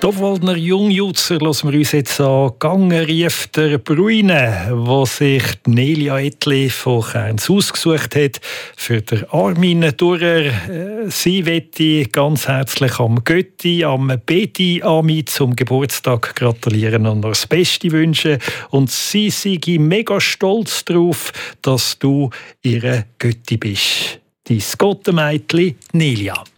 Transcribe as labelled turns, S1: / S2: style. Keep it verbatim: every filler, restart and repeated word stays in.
S1: Dovwaldner Jungjutzer lassen wir uns jetzt an. Gangen rief der Bruine, wo sich Nelia Etli von Kerns ausgesucht hat für den Armin Durer. Sie möchte ganz herzlich am Götti, am Beti Ami zum Geburtstag gratulieren und das Beste wünschen. Und sie sei mega stolz darauf, dass du ihre Götti bist. Dein Gottemeitli Nelia.